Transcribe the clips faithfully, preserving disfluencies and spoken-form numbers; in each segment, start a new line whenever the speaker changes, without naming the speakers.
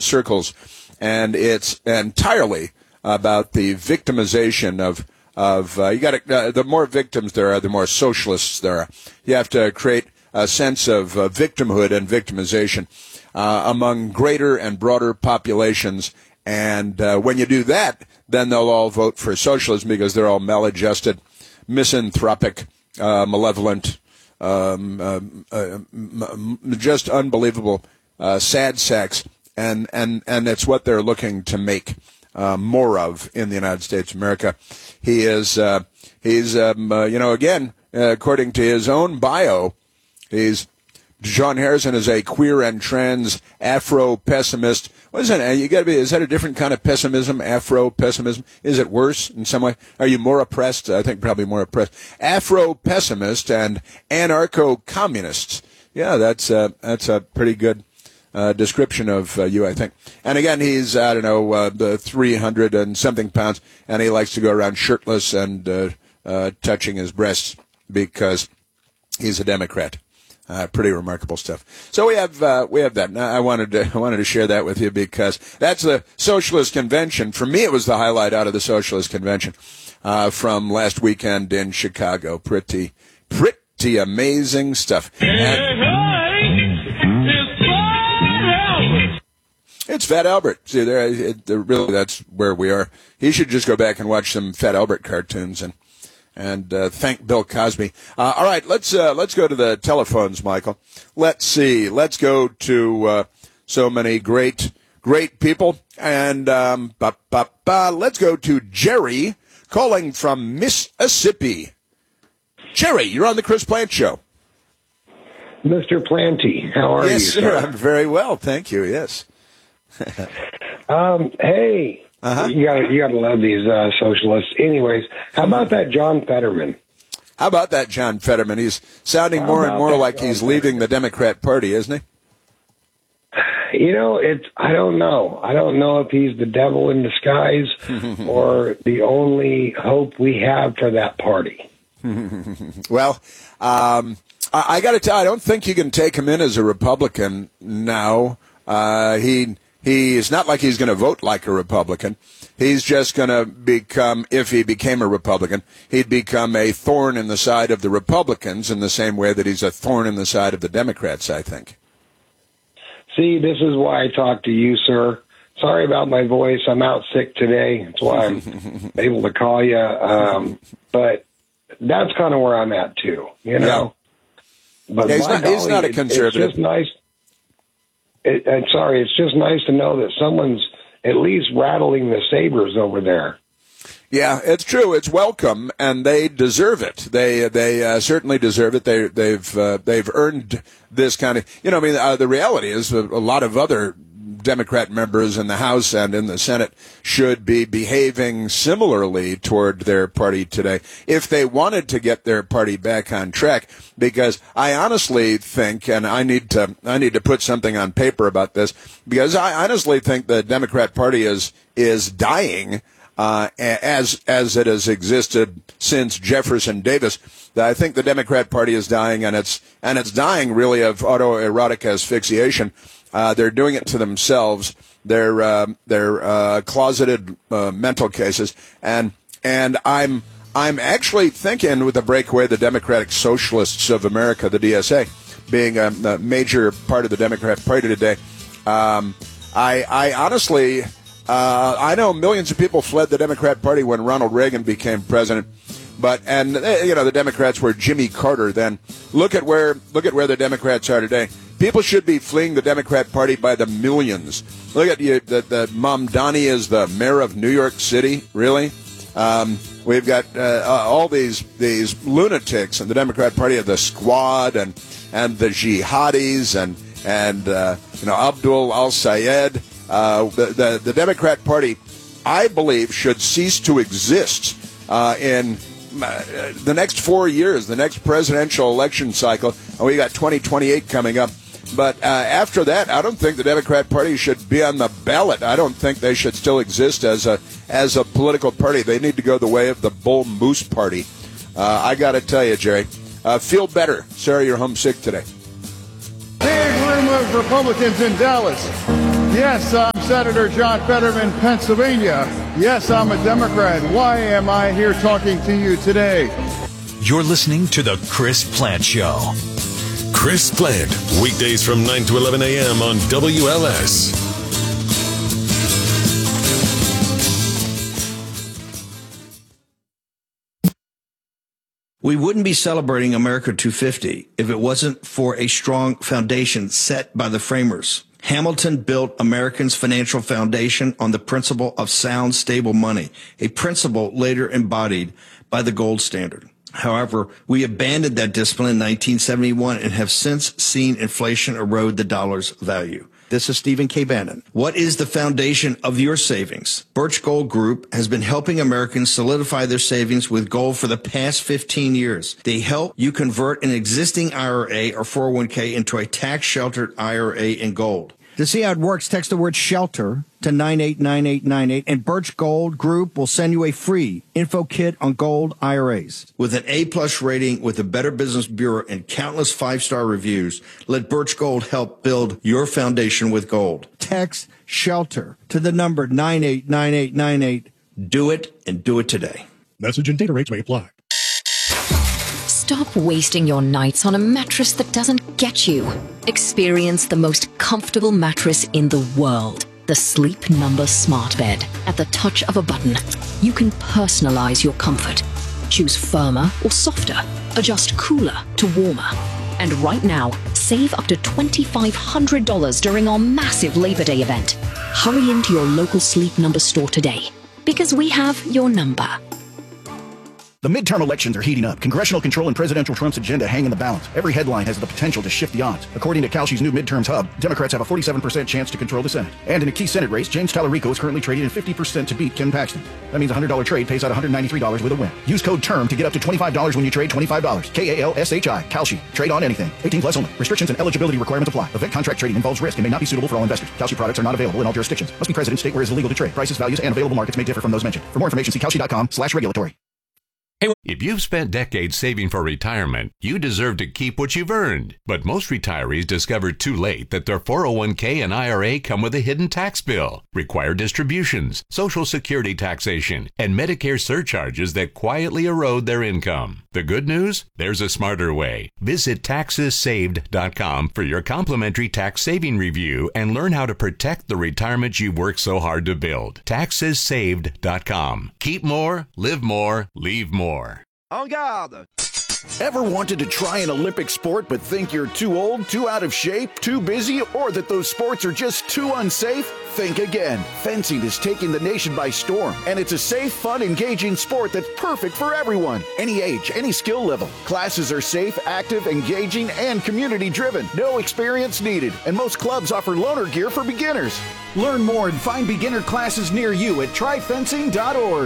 circles, and it's entirely about the victimization of of uh, you got to uh, the more victims there are, the more socialists there are. You have to create a sense of uh, victimhood and victimization uh, among greater and broader populations, and uh, when you do that, then they'll all vote for socialism because they're all maladjusted, misanthropic, uh, malevolent, um, uh, uh, m- just unbelievable uh, sad sacks, and and and it's what they're looking to make Uh, more of in the United States of America. He is, uh, he's, um, uh, you know, again, uh, according to his own bio, he's, John Harrison is a queer and trans Afro-pessimist. What is that? You gotta be, is that a different kind of pessimism? Afro-pessimism? Is it worse in some way? Are you more oppressed? I think probably more oppressed. Afro-pessimist and anarcho-communist. Yeah, that's, uh, that's a pretty good Uh, description of uh, you, I think. And again, he's, I don't know, uh, the three hundred and something pounds, and he likes to go around shirtless and uh, uh, touching his breasts because he's a Democrat. Uh, pretty remarkable stuff. So we have uh, we have that. Now, I wanted to I wanted to share that with you because that's the Socialist Convention. For me, it was the highlight out of the Socialist Convention uh, from last weekend in Chicago. Pretty pretty amazing stuff. And it's Fat Albert. See, there, it, it, really, that's where we are. He should just go back and watch some Fat Albert cartoons and and uh, thank Bill Cosby. Uh, all right, let's uh, let's go to the telephones, Michael. Let's see. Let's go to uh, so many great great people, and um, ba, ba, ba, let's go to Jerry calling from Mississippi. Jerry, you're on the Chris Plante Show.
Mister Planty, how are
yes,
you,
sir?
sir?
I'm very well, thank you. Yes.
um, hey,
uh-huh.
you got you got to love these uh, socialists. Anyways, how about that John Fetterman?
How about that John Fetterman? He's sounding
How
more and more like
John
he's
Fetterman?
leaving the Democrat Party, isn't he?
You know, it's I don't know. I don't know if he's the devil in disguise or the only hope we have for that party.
Well, um, I, I got to tell you, I don't think you can take him in as a Republican now. Uh, he he is not like he's going to vote like a Republican. He's just going to become, if he became a Republican, he'd become a thorn in the side of the Republicans in the same way that he's a thorn in the side of the Democrats, I think.
See, this is why I talk to you, sir. Sorry about my voice. I'm out sick today. That's why I'm able to call you. Um, but that's kind of where I'm at, too, you know.
Yeah.
But
yeah, he's,
my
not, he's
golly,
not a
it-
conservative.
It's just nice. It, I'm sorry. It's just nice to know that someone's at least rattling the sabers over there.
Yeah, it's true. It's welcome, and they deserve it. They they uh, certainly deserve it. They they've uh, they've earned this kind of. You know, I mean, uh, the reality is a, a lot of other Democrat members in the House and in the Senate should be behaving similarly toward their party today if they wanted to get their party back on track. Because I honestly think, and I need to I need to put something on paper about this, because I honestly think the Democrat Party is is dying. Uh, as as it has existed since Jefferson Davis. I think the Democrat Party is dying, and it's and it's dying really of autoerotic asphyxiation. Uh, they're doing it to themselves. They're uh, they're uh, closeted uh, mental cases, and and I'm I'm actually thinking with the breakaway, the Democratic Socialists of America, the D S A, being a, a major part of the Democrat Party today. Um, I I honestly. Uh, I know millions of people fled the Democrat Party when Ronald Reagan became president, but and you know the Democrats were Jimmy Carter then. Look at where look at where the Democrats are today. People should be fleeing the Democrat Party by the millions. Look at you, the, the Mamdani is the mayor of New York City. Really, um, we've got uh, all these these lunatics in the Democrat Party of the Squad and and the jihadis and and uh, you know Abdul al-Sayed. Uh, the, the, the Democrat Party, I believe, should cease to exist uh, in uh, the next four years, the next presidential election cycle. And we got twenty twenty-eight coming up. But uh, after that, I don't think the Democrat Party should be on the ballot. I don't think they should still exist as a as a political party. They need to go the way of the Bull Moose Party. Uh, I got to tell you, Jerry, uh, feel better. Sorry you're homesick today.
Big room of Republicans in Dallas. Yes, I'm Senator John Fetterman, Pennsylvania. Yes, I'm a Democrat. Why am I here talking to you today?
You're listening to The Chris Plante Show.
Chris Plante, weekdays from nine to eleven a.m. on W L S.
We wouldn't be celebrating America two fifty if it wasn't for a strong foundation set by the framers. Hamilton built Americans' financial foundation on the principle of sound, stable money, a principle later embodied by the gold standard. However, we abandoned that discipline in nineteen seventy-one and have since seen inflation erode the dollar's value. This is Stephen K. Bannon. What is the foundation of your savings? Birch Gold Group has been helping Americans solidify their savings with gold for the past fifteen years. They help you convert an existing I R A or four oh one k into a tax-sheltered I R A in gold.
To see how it works, text the word SHELTER to nine eight nine eight nine eight, and Birch Gold Group will send you a free info kit on gold I R As.
With an A-plus rating with the Better Business Bureau and countless five-star reviews, let Birch Gold help build your foundation with gold.
Text SHELTER to the number nine eight nine eight nine eight.
Do it, and do it today.
Message and data rates may apply.
Stop wasting your nights on a mattress that doesn't get you. Experience the most comfortable mattress in the world. The Sleep Number Smart Bed. At the touch of a button, you can personalize your comfort. Choose firmer or softer. Adjust cooler to warmer. And right now, save up to two thousand five hundred dollars during our massive Labor Day event. Hurry into your local Sleep Number store today, because we have your number.
The midterm elections are heating up. Congressional control and presidential Trump's agenda hang in the balance. Every headline has the potential to shift the odds. According to Kalshi's new midterms hub, Democrats have a forty-seven percent chance to control the Senate. And in a key Senate race, James Tallarico is currently trading at fifty percent to beat Ken Paxton. That means a one hundred dollars trade pays out one hundred ninety-three dollars with a win. Use code TERM to get up to twenty-five dollars when you trade twenty-five dollars. K A L S H I. Kalshi. Trade on anything. eighteen plus only. Restrictions and eligibility requirements apply. Event contract trading involves risk and may not be suitable for all investors. Kalshi products are not available in all jurisdictions. Must be present in state where it is illegal to trade. Prices, values, and available markets may differ from those mentioned. For more information, see kalshi.com slash regulatory.
If you've spent decades saving for retirement, you deserve to keep what you've earned. But most retirees discover too late that their four oh one k and I R A come with a hidden tax bill, required distributions, Social Security taxation, and Medicare surcharges that quietly erode their income. The good news? There's a smarter way. Visit taxes saved dot com for your complimentary tax saving review and learn how to protect the retirement you've worked so hard to build. taxes saved dot com. Keep more, live more, leave more.
En garde! Ever wanted to try an Olympic sport but think you're too old, too out of shape, too busy, or that those sports are just too unsafe? Think again. Fencing is taking the nation by storm, and it's a safe, fun, engaging sport that's perfect for everyone. Any age, any skill level. Classes are safe, active, engaging, and community-driven. No experience needed, and most clubs offer loaner gear for beginners. Learn more and find beginner classes near you at try fencing dot org.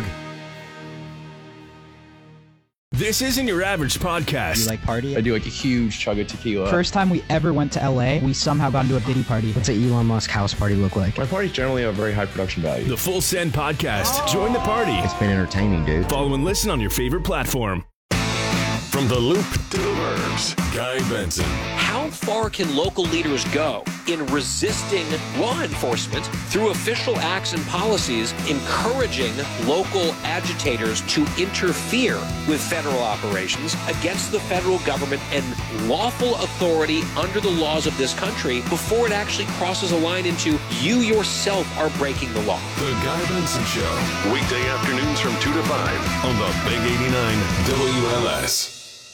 This isn't your average podcast.
You like party?
I do like a huge chug of tequila.
First time we ever went to L A, we somehow got into a Diddy party.
What's an Elon Musk house party look like?
My parties generally have very high production value. The Full Send Podcast. Oh. Join the party.
It's been entertaining, dude.
Follow and listen on your favorite platform.
From the Loop to the Burbs, Guy Benson.
How far can local leaders go in resisting law enforcement through official acts and policies, encouraging local agitators to interfere with federal operations against the federal government and lawful authority under the laws of this country before it actually crosses a line into you yourself are breaking the law?
The Guy Benson Show, weekday afternoons from two to five on the Big eighty-nine W L S.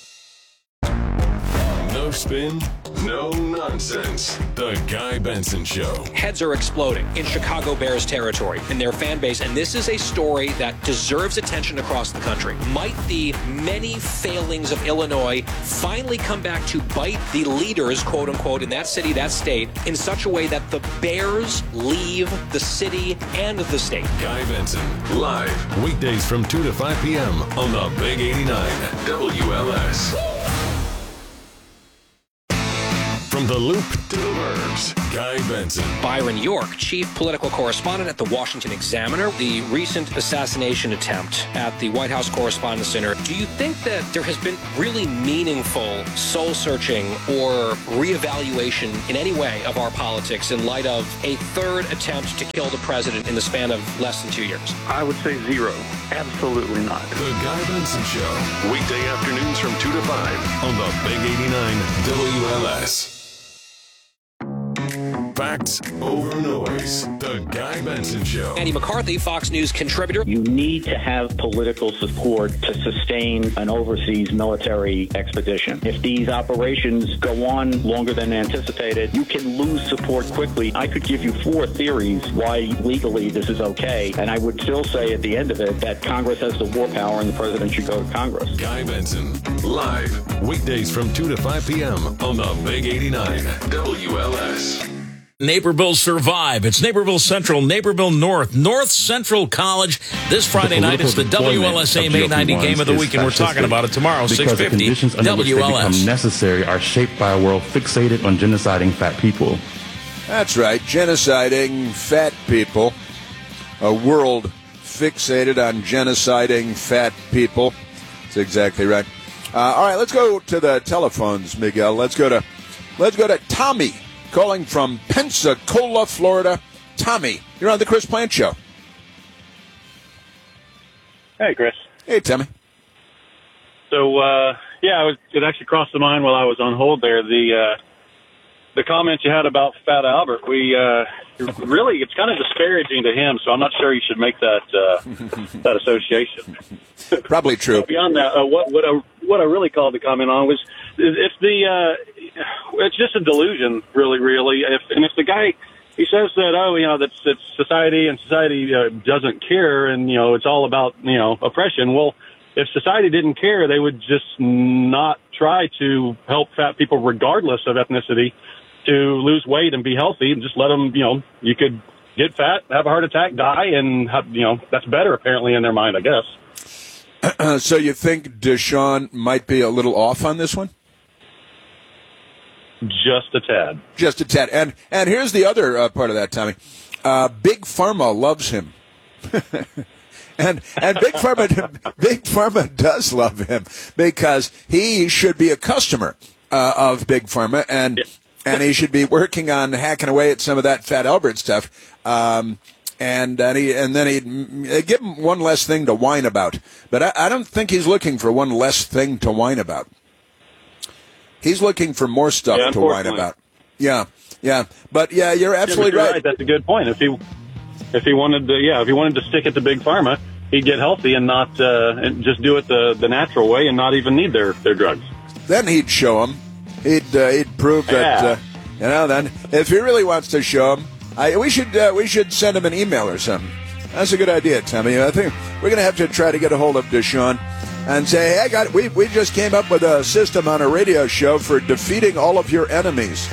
No spin, no nonsense. The Guy Benson Show.
Heads are exploding in Chicago Bears territory in their fan base, and this is a story that deserves attention across the country. Might the many failings of Illinois finally come back to bite the leaders, quote unquote, in that city, that state, in such a way that the Bears leave the city and the state?
Guy Benson, live, weekdays from two to five p.m. on the Big eighty-nine W L S. From the loop to the verbs. Guy Benson.
Byron York, chief political correspondent at the Washington Examiner. The recent assassination attempt at the White House Correspondents' Center. Do you think that there has been really meaningful soul-searching or reevaluation in any way of our politics in light of a third attempt to kill the president in the span of less than two years?
I would say zero. Absolutely not.
The Guy Benson Show. Weekday afternoons from two to five on the Big eighty-nine W L S. Facts over noise. The Guy Benson Show.
Andy McCarthy, Fox News contributor.
You need to have political support to sustain an overseas military expedition. If these operations go on longer than anticipated, you can lose support quickly. I could give you four theories why legally this is okay, and I would still say at the end of it that Congress has the war power and the president should go to Congress.
Guy Benson, live, weekdays from two to five p.m. on the Big eighty-nine W L S.
Naperville Survive. It's Naperville Central, Naperville North, North Central College. This Friday night, it's the W L S A M eight ninety Game of the Week, and we're talking about it tomorrow, six fifty,
because the conditions under which they become necessary are shaped by a world fixated on genociding fat people.
That's right, genociding fat people. A world fixated on genociding fat people. That's exactly right. Uh, all right, let's go to the telephones, Miguel. Let's go to, let's go to Tommy, calling from Pensacola, Florida. Tommy, you're on the Chris Plant Show.
Hey, Chris.
Hey, Tommy.
So, uh, yeah, I was, it actually crossed the mind while I was on hold there. The uh, the comment you had about Fat Albert, we uh, really, it's kind of disparaging to him, so I'm not sure you should make that uh, that association.
Probably true.
Beyond that, uh, what what I what I really called the comment on was if the uh, it's just a delusion, really, really. If and if the guy he says that oh, you know, that's it's society and society uh, doesn't care, and you know, it's all about you know oppression. Well, if society didn't care, they would just not try to help fat people, regardless of ethnicity, to lose weight and be healthy, and just let them. You know, you could get fat, have a heart attack, die, and have, you know that's better apparently in their mind, I guess.
So you think Deshaun might be a little off on this one?
Just a tad.
Just a tad. And and here's the other uh, part of that, Tommy. Uh, Big Pharma loves him. and and Big Pharma Big Pharma does love him because he should be a customer uh, of Big Pharma, and yeah. and he should be working on hacking away at some of that Fat Albert stuff. Um, and and, he, and then he'd give him one less thing to whine about. But I, I don't think he's looking for one less thing to whine about. He's looking for more stuff
yeah,
to whine about. Yeah, yeah. But, yeah, you're absolutely
yeah, you're
right.
right. That's a good point. If he if he wanted to, yeah, if he wanted to stick it to Big Pharma, he'd get healthy and not uh, and just do it the, the natural way and not even need their, their drugs.
Then he'd show them. He'd uh, he'd prove that,
yeah.
uh, you know, then if he really wants to show them, I, we should uh, we should send him an email or something. That's a good idea, Tommy. I think we're going to have to try to get a hold of Deshaun and say, hey, I got it. We, we just came up with a system on a radio show for defeating all of your enemies.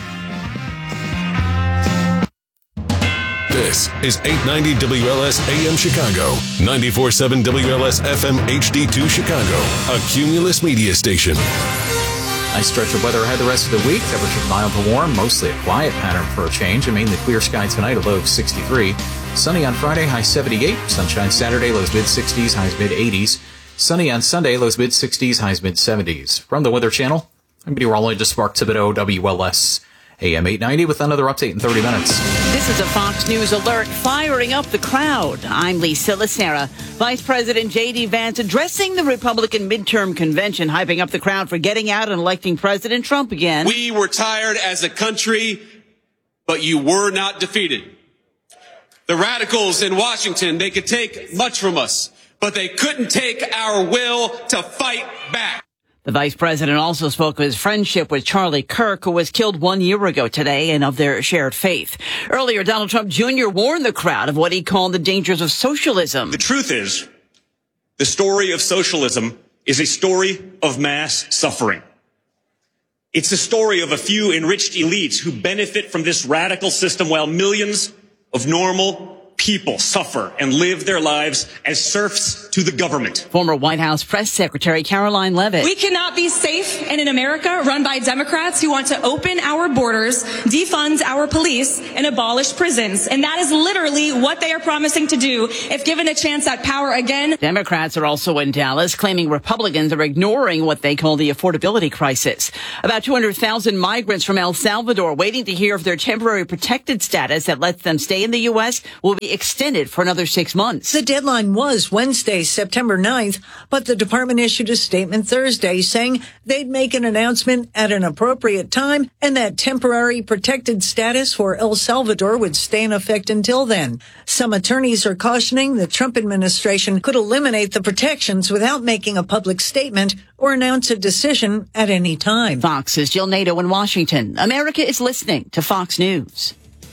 This is eight ninety W L S A M Chicago, ninety-four point seven W L S F M H D two Chicago, a Cumulus media station.
Nice stretch of weather ahead the rest of the week. Temperature mild to warm, mostly a quiet pattern for a change. I mean, the clear sky tonight, a low of sixty-three. Sunny on Friday, high seventy-eight. Sunshine Saturday, lows mid-sixties, highs mid-eighties. Sunny on Sunday, lows mid-sixties, highs mid-seventies. From the Weather Channel, I'm meteorologist Mark Thibodeau, W L S A M eight ninety, with another update in thirty minutes.
This is a Fox News alert, firing up the crowd. I'm Lisa Lacera. Vice President J D. Vance addressing the Republican midterm convention, hyping up the crowd for getting out and electing President Trump again.
We were tired as a country, but you were not defeated. The radicals in Washington, they could take much from us, but they couldn't take our will to fight back.
The vice president also spoke of his friendship with Charlie Kirk, who was killed one year ago today, and of their shared faith. Earlier, Donald Trump Junior warned the crowd of what he called the dangers of socialism.
The truth is, the story of socialism is a story of mass suffering. It's a story of a few enriched elites who benefit from this radical system while millions of normal,
people suffer and live their lives as serfs to the government.
Former White House Press Secretary Caroline Leavitt.
We cannot be safe in an America run by Democrats who want to open our borders, defund our police, and abolish prisons. And that is literally what they are promising to do if given a chance at power again.
Democrats are also in Dallas, claiming Republicans are ignoring what they call the affordability crisis. About two hundred thousand migrants from El Salvador waiting to hear if their temporary protected status that lets them stay in the U S will be extended for another six months.
The deadline was Wednesday, September ninth, but the department issued a statement Thursday saying they'd make an announcement at an appropriate time and that temporary protected status for El Salvador would stay in effect until then. Some attorneys are cautioning the Trump administration could eliminate the protections without making a public statement or announce a decision at any time.
Fox's Jill Nato in Washington. America is listening to Fox News.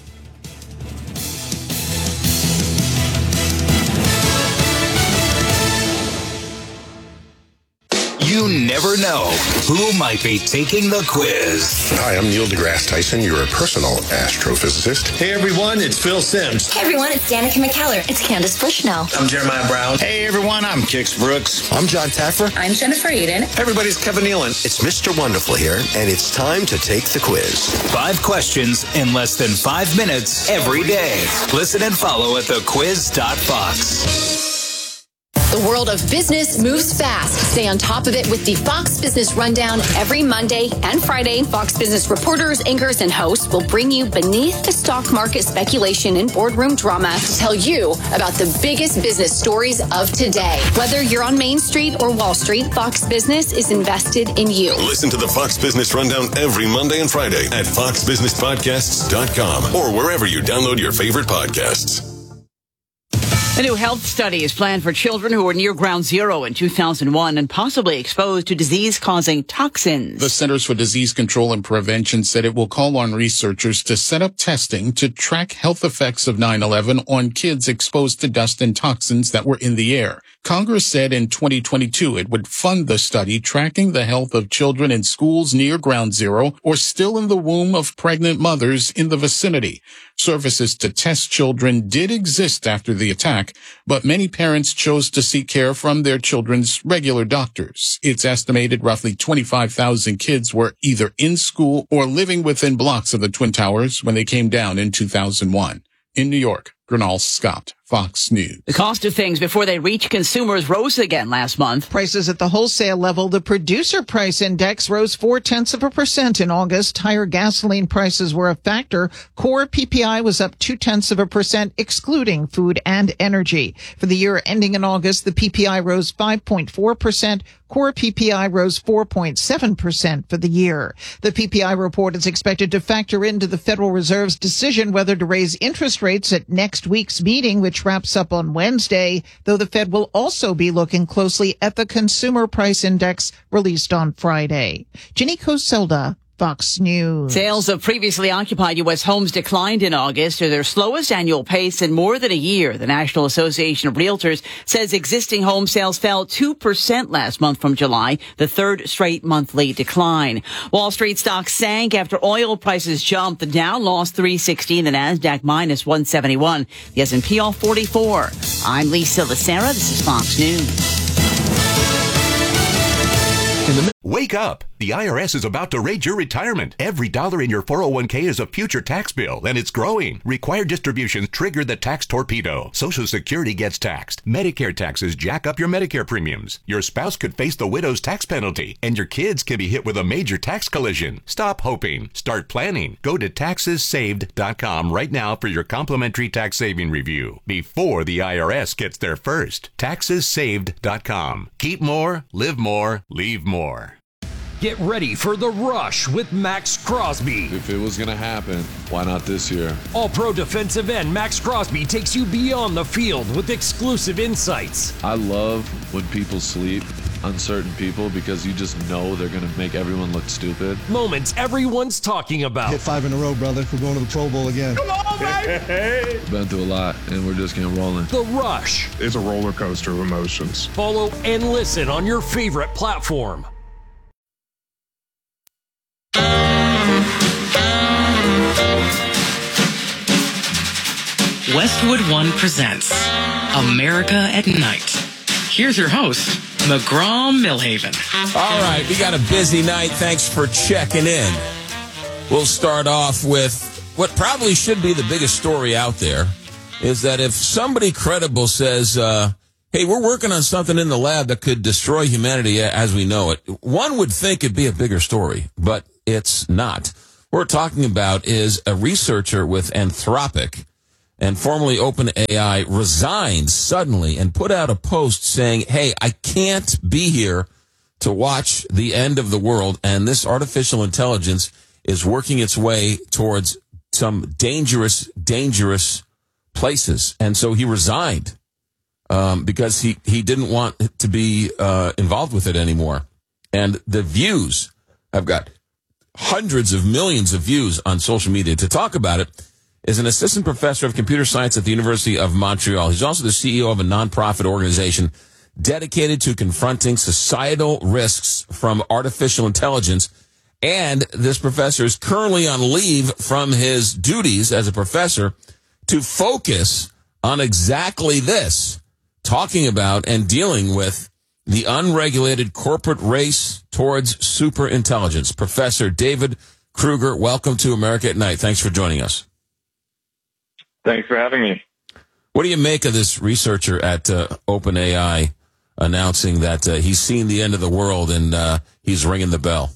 You never know who might be taking the quiz.
Hi, I'm Neil deGrasse Tyson. You're a personal astrophysicist.
Hey, everyone, it's Phil Simms.
Hey, everyone, it's Danica McKellar. It's Candace Bushnell.
I'm Jeremiah Brown.
Hey, everyone, I'm Kix Brooks.
I'm John Taffer.
I'm Jennifer Eden.
Hey, everybody's Kevin Nealon.
It's Mister Wonderful here, and it's time to take the quiz.
Five questions in less than five minutes every day. Listen and follow at the quiz dot fox.
The world of business moves fast. Stay on top of it with the Fox Business Rundown every Monday and Friday. Fox Business reporters, anchors, and hosts will bring you beneath the stock market speculation and boardroom drama to tell you about the biggest business stories of today. Whether you're on Main Street or Wall Street, Fox Business is invested in you.
Listen to the Fox Business Rundown every Monday and Friday at fox business podcasts dot com or wherever you download your favorite podcasts.
A new health study is planned for children who were near ground zero in two thousand one and possibly exposed to disease-causing toxins.
The Centers for Disease Control and Prevention said it will call on researchers to set up testing to track health effects of nine eleven on kids exposed to dust and toxins that were in the air. Congress said in twenty twenty-two it would fund the study tracking the health of children in schools near ground zero or still in the womb of pregnant mothers in the vicinity. Services to test children did exist after the attack, but many parents chose to seek care from their children's regular doctors. It's estimated roughly twenty-five thousand kids were either in school or living within blocks of the Twin Towers when they came down in two thousand one. In New York, Gernal Scott, Fox News.
The cost of things before they reach consumers rose again last month.
Prices at the wholesale level, the producer price index rose four tenths of a percent in August. Higher gasoline prices were a factor. Core P P I was up two tenths of a percent, excluding food and energy. For the year ending in August, the P P I rose five point four percent. Core P P I rose four point seven percent for the year. The P P I report is expected to factor into the Federal Reserve's decision whether to raise interest rates at next week's meeting, which wraps up on Wednesday, though the Fed will also be looking closely at the consumer price index released on Friday. Ginny Coselda, Fox News.
Sales of previously occupied U S homes declined in August to their slowest annual pace in more than a year. The National Association of Realtors says existing home sales fell two percent last month from July, the third straight monthly decline. Wall Street stocks sank after oil prices jumped. The Dow lost three sixteen, the Nasdaq minus one seventy-one, the S and P off forty-four. I'm Lisa Lacera. This is Fox News.
Wake up! The I R S is about to raid your retirement. Every dollar in your four oh one k is a future tax bill, and it's growing. Required distributions trigger the tax torpedo. Social Security gets taxed. Medicare taxes jack up your Medicare premiums. Your spouse could face the widow's tax penalty, and your kids can be hit with a major tax collision. Stop hoping. Start planning. Go to taxes saved dot com right now for your complimentary tax saving review before the I R S gets there first. taxes saved dot com. Keep more, live more, leave more.
Get ready for The Rush with Max Crosby.
If it was going to happen, why not this year?
All-pro defensive end Max Crosby takes you beyond the field with exclusive insights.
I love when people sleep, uncertain people, because you just know they're going to make everyone look stupid.
Moments everyone's talking about.
Hit five in a row, brother. We're going to the Pro Bowl again.
Come on, baby!
Hey. Been through a lot, and we're just getting rolling.
The Rush.
It's a roller coaster of emotions.
Follow and listen on your favorite platform.
Westwood One presents America at Night. Here's your host, McGraw Millhaven.
All right, we got a busy night. Thanks for checking in. We'll start off with what probably should be the biggest story out there, is that if somebody credible says, uh, hey, we're working on something in the lab that could destroy humanity as we know it, one would think it'd be a bigger story, but it's not. What we're talking about is a researcher with Anthropic and formerly OpenAI resigned suddenly and put out a post saying, hey, I can't be here to watch the end of the world, and this artificial intelligence is working its way towards some dangerous, dangerous places. And so he resigned um, because he, he didn't want to be uh, involved with it anymore. And the views, I've got hundreds of millions of views on social media. To talk about it is an assistant professor of computer science at the University of Montreal. He's also the C E O of a nonprofit organization dedicated to confronting societal risks from artificial intelligence. And this professor is currently on leave from his duties as a professor to focus on exactly this, talking about and dealing with the unregulated corporate race towards superintelligence. Professor David Kruger, welcome to America at Night. Thanks for joining us.
Thanks for having me.
What do you make of this researcher at uh, OpenAI announcing that uh, he's seen the end of the world and uh, he's ringing the bell?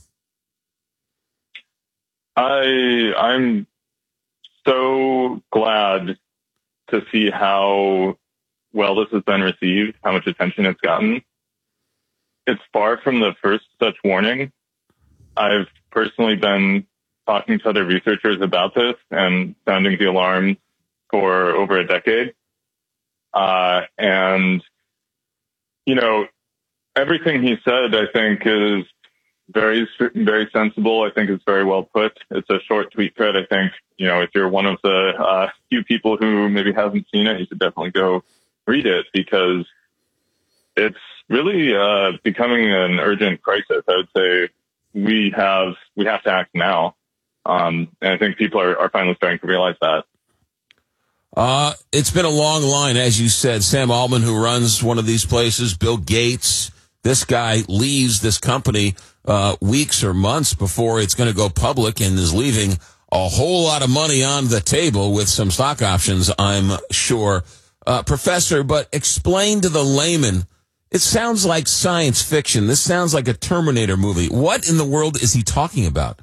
I, I'm so glad to see how well this has been received, how much attention it's gotten. It's far from the first such warning. I've personally been talking to other researchers about this and sounding the alarm for over a decade. Uh, and, you know, everything he said, I think, is very, very sensible. I think it's very well put. It's a short tweet thread. I think, you know, if you're one of the uh, few people who maybe hasn't seen it, you should definitely go read it, because it's really uh, becoming an urgent crisis. I would say we have we have to act now. Um, and I think people are, are finally starting to realize that.
Uh, it's been a long line, as you said. Sam Altman, who runs one of these places, Bill Gates, this guy leaves this company uh, weeks or months before it's going to go public and is leaving a whole lot of money on the table with some stock options, I'm sure. Uh, Professor, but explain to the layman, it sounds like science fiction. This sounds like a Terminator movie. What in the world is he talking about?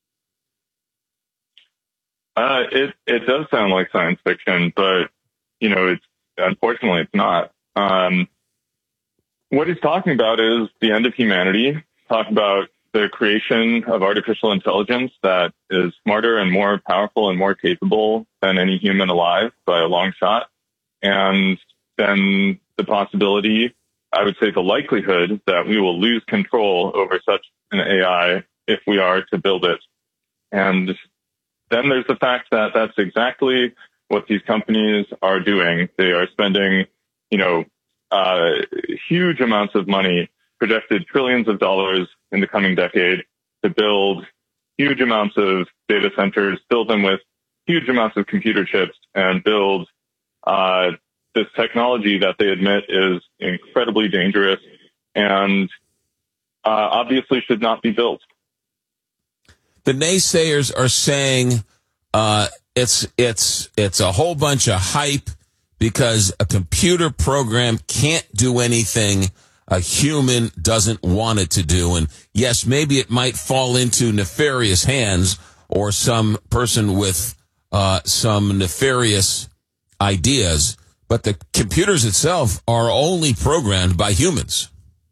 Uh, it, it does sound like science fiction, but, you know, it's, unfortunately it's not. Um, what he's talking about is the end of humanity, talk about the creation of artificial intelligence that is smarter and more powerful and more capable than any human alive by a long shot. And then the possibility, I would say the likelihood, that we will lose control over such an A I if we are to build it. And then there's the fact that that's exactly what these companies are doing. They are spending, you know, uh, huge amounts of money, projected trillions of dollars in the coming decade, to build huge amounts of data centers, fill them with huge amounts of computer chips, and build uh, this technology that they admit is incredibly dangerous and uh, obviously should not be built.
The naysayers are saying uh, it's it's it's a whole bunch of hype because a computer program can't do anything a human doesn't want it to do. And yes, maybe it might fall into nefarious hands or some person with uh, some nefarious ideas, but the computers itself are only programmed by humans.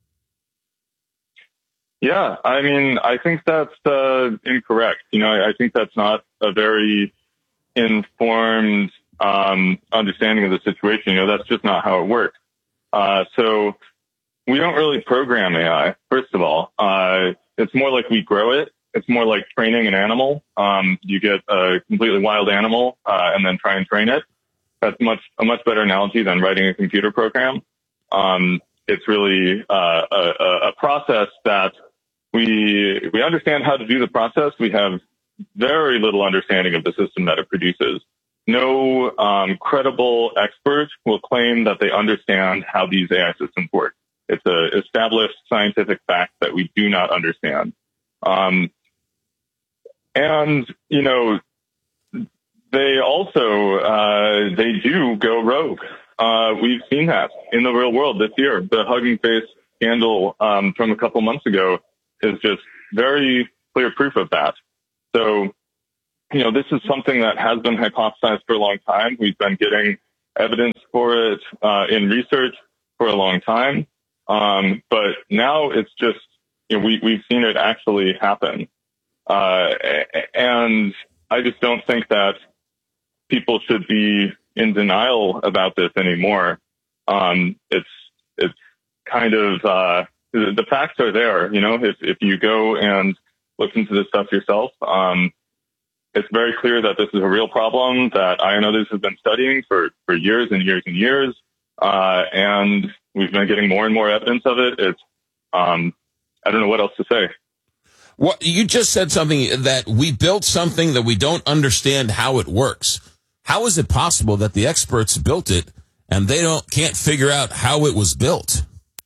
Yeah, I mean, I think that's uh, incorrect. You know, I, I think that's not a very informed um, understanding of the situation. You know, that's just not how it works. Uh, so we don't really program A I, first of all. Uh, it's more like we grow it. It's more like training an animal. Um, you get a completely wild animal uh, and then try and train it. That's much a much better analogy than writing a computer program. Um, it's really uh, a, a process that we we understand how to do the process. We have very little understanding of the system that it produces. no um, credible expert will claim that they understand how these A I systems work. It's an established scientific fact that we do not understand. Um, and, you know, they also, uh, they do go rogue. Uh, we've seen that in the real world this year. The Hugging Face scandal um, from a couple months ago is just very clear proof of that. So, you know, this is something that has been hypothesized for a long time. We've been getting evidence for it uh, in research for a long time. Um, but now it's just, you know, we, we've seen it actually happen. Uh, and I just don't think that people should be in denial about this anymore. Um, it's, it's kind of, uh, the, the facts are there, you know, if, if you go and look into this stuff yourself, um, it's very clear that this is a real problem that I and others have been studying for, for years and years and years. Uh, and we've been getting more and more evidence of it. It's, um, I don't know what else to say.
Well, you just said something that we built something that we don't understand how it works. How is it possible that the experts built it and they don't can't figure out how it was built?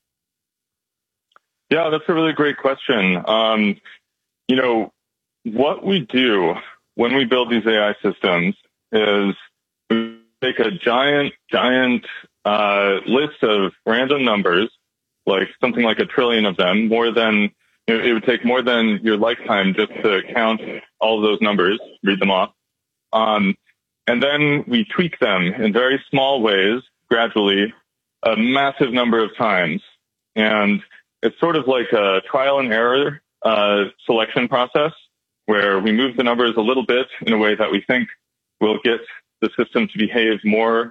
Yeah, that's a really great question. Um, you know, what we do when we build these A I systems is we take a giant, giant uh, list of random numbers, like something like a trillion of them, more than, you know, it would take more than your lifetime just to count all of those numbers, read them off. Um, and then we tweak them in very small ways, gradually, a massive number of times. And it's sort of like a trial and error uh, selection process where we move the numbers a little bit in a way that we think will get the system to behave more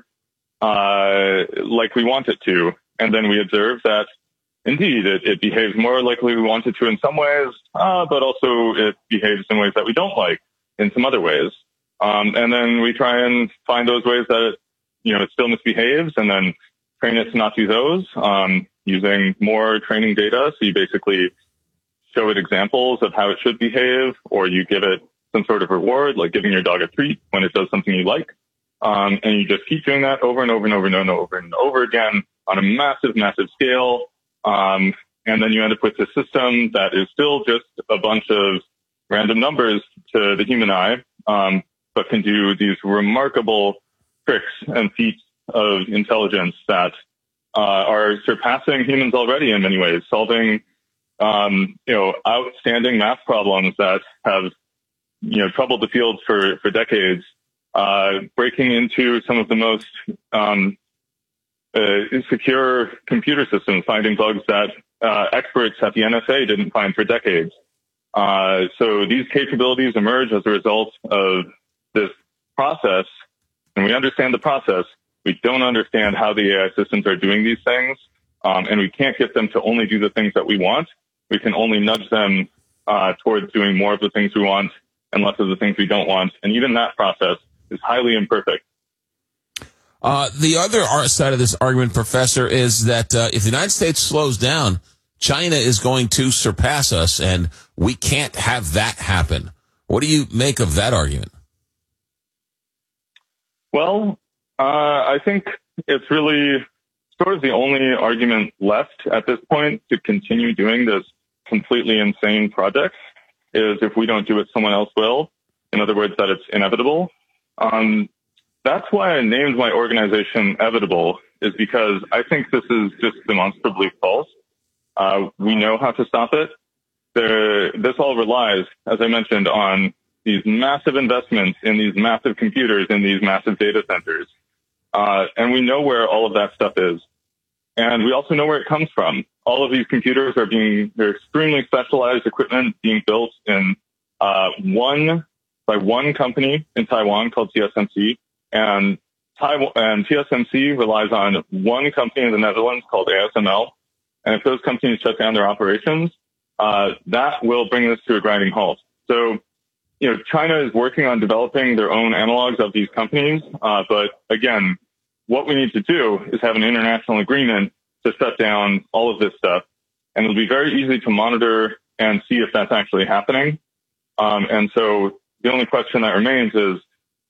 uh, like we want it to. And then we observe that, indeed, it, it behaves more like we want it to in some ways, uh, but also it behaves in ways that we don't like in some other ways. Um, and then we try and find those ways that it, you know, it still misbehaves and then train it to not do those, um, using more training data. So you basically show it examples of how it should behave, or you give it some sort of reward, like giving your dog a treat when it does something you like. Um, and you just keep doing that over and over and over and over and over and over again on a massive, massive scale. Um, and then you end up with a system that is still just a bunch of random numbers to the human eye, um, but can do these remarkable tricks and feats of intelligence that uh, are surpassing humans already in many ways, solving um, you know, outstanding math problems that have, you know, troubled the field for, for decades, uh, breaking into some of the most um, uh, secure computer systems, finding bugs that uh, experts at the N S A didn't find for decades. Uh, so these capabilities emerge as a result of this process, and we understand the process. We don't understand how the A I systems are doing these things, um, and we can't get them to only do the things that we want. We can only nudge them uh, towards doing more of the things we want and less of the things we don't want. And even that process is highly imperfect.
Uh, the other side of this argument, Professor, is that uh, if the United States slows down, China is going to surpass us, and we can't have that happen. What do you make of that argument?
Well, uh, I think it's really sort of the only argument left at this point to continue doing this completely insane project is if we don't do it, someone else will. In other words, that it's inevitable. Um, that's why I named my organization Evitable, is because I think this is just demonstrably false. Uh, we know how to stop it. There, this all relies, as I mentioned, on these massive investments in these massive computers in these massive data centers. Uh, and we know where all of that stuff is. And we also know where it comes from. All of these computers are being, they're extremely specialized equipment being built in, uh, one, by one company in Taiwan called T S M C. And Taiwan, and T S M C relies on one company in the Netherlands called A S M L. And if those companies shut down their operations, uh, that will bring this to a grinding halt. So, you know, China is working on developing their own analogs of these companies. Uh, but again, what we need to do is have an international agreement to shut down all of this stuff. And it'll be very easy to monitor and see if that's actually happening. Um, and so the only question that remains is,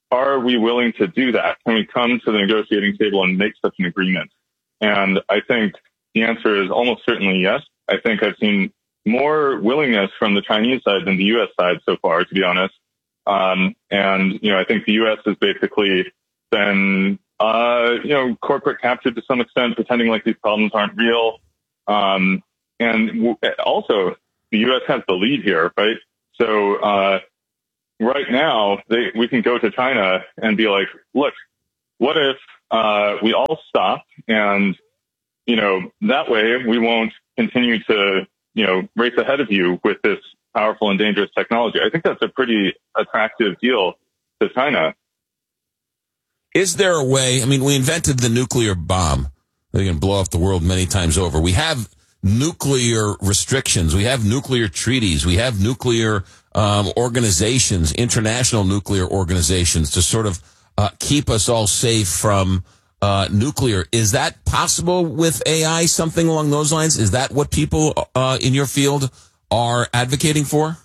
are we willing to do that? Can we come to the negotiating table and make such an agreement? And I think the answer is almost certainly yes. I think I've seen more willingness from the Chinese side than the U S side so far, to be honest. Um, and, you know, I think the U S has basically been, uh, you know, corporate captured to some extent, pretending like these problems aren't real. Um, and w- also the U S has the lead here, right? So, uh, right now they, we can go to China and be like, look, what if, uh, we all stop and, you know, that way we won't continue to, you know, race ahead of you with this powerful and dangerous technology. I think that's a pretty attractive deal to China.
Is there a way? I mean, we invented the nuclear bomb. They're going to blow up the world many times over. We have nuclear restrictions. We have nuclear treaties. We have nuclear um, organizations, international nuclear organizations to sort of uh, keep us all safe from uh, nuclear. Is that possible with A I, something along those lines? Is that what people uh, in your field are advocating for?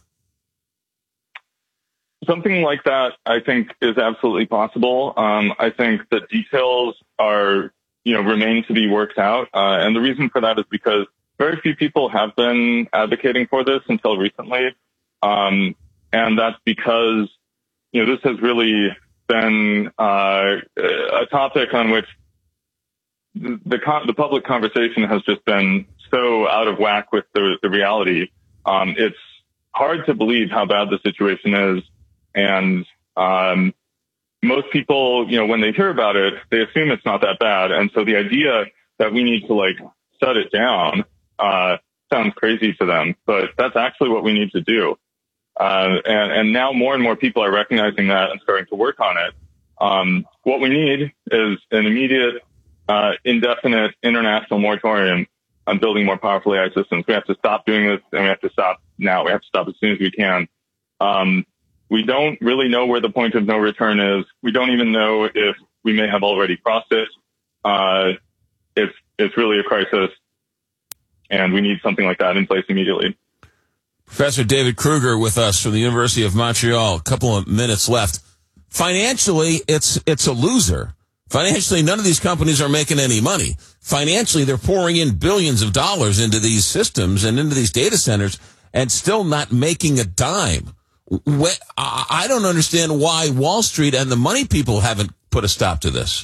Something like that, I think, is absolutely possible. Um, I think the details are, you know, remain to be worked out. Uh, and the reason for that is because very few people have been advocating for this until recently. Um, and that's because, you know, this has really been uh, a topic on which the con- the public conversation has just been so out of whack with the, the reality. Um, it's hard to believe how bad the situation is. And um, most people, you know, when they hear about it, they assume it's not that bad. And so the idea that we need to, like, shut it down uh, sounds crazy to them. But that's actually what we need to do. Uh, and, and now more and more people are recognizing that and starting to work on it. Um, what we need is an immediate, uh, indefinite international moratorium on building more powerful A I systems. We have to stop doing this, and we have to stop now. We have to stop as soon as we can. Um, we don't really know where the point of no return is. We don't even know if we may have already crossed it. Uh, it's, it's really a crisis, and we need something like that in place immediately.
Professor David Kruger with us from the University of Montreal. A couple of minutes left. Financially, it's it's a loser. Financially, none of these companies are making any money. Financially, they're pouring in billions of dollars into these systems and into these data centers and still not making a dime. I don't understand why Wall Street and the money people haven't put a stop to this.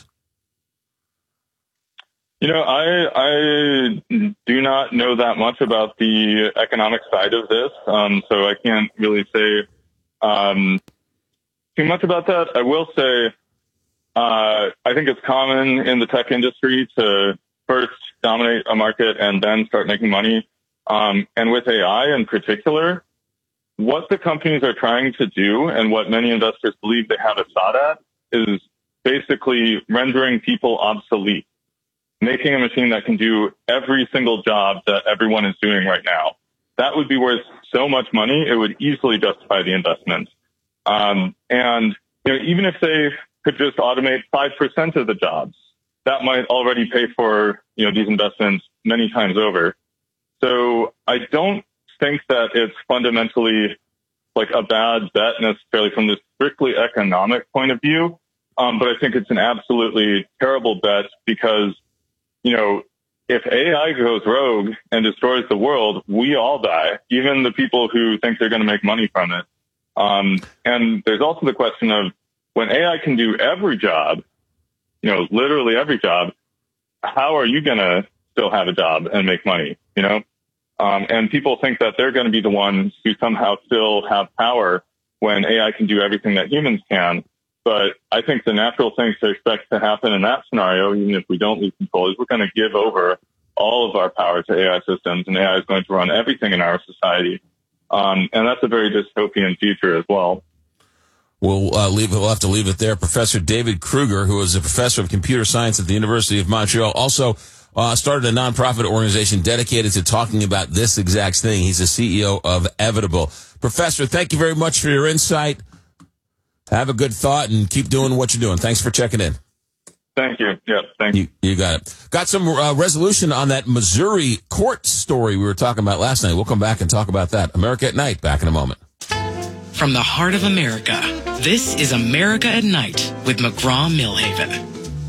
You know, I I do not know that much about the economic side of this, um, so I can't really say um, too much about that. I will say uh, I think it's common in the tech industry to first dominate a market and then start making money. Um, and with A I in particular, what the companies are trying to do and what many investors believe they have a shot at is basically rendering people obsolete, making a machine that can do every single job that everyone is doing right now. That would be worth so much money, it would easily justify the investment. Um, and you know, even if they could just automate five percent of the jobs, that might already pay for, you know, these investments many times over. So I don't think that it's fundamentally like a bad bet necessarily from this strictly economic point of view. Um, but I think it's an absolutely terrible bet because, you know, if A I goes rogue and destroys the world, we all die, even the people who think they're going to make money from it. Um, and there's also the question of when A I can do every job, you know, literally every job, how are you going to still have a job and make money, you know? Um, and people think that they're going to be the ones who somehow still have power when A I can do everything that humans can. But I think the natural thing to expect to happen in that scenario, even if we don't lose control, is we're going to give over all of our power to A I systems, and A I is going to run everything in our society. Um, and that's a very dystopian future as well.
We'll uh, leave. We'll have to leave it there. Professor David Kruger, who is a professor of computer science at the University of Montreal, also uh, started a nonprofit organization dedicated to talking about this exact thing. He's the C E O of Evitable. Professor, thank you very much for your insight. Have a good thought and keep doing what you're doing. Thanks for checking in.
Thank you. Yeah, thank you.
You, you got it. Got some uh, resolution on that Missouri court story we were talking about last night. We'll come back and talk about that. America at Night, back in a moment.
From the heart of America This is America at Night with McGraw-Millhaven.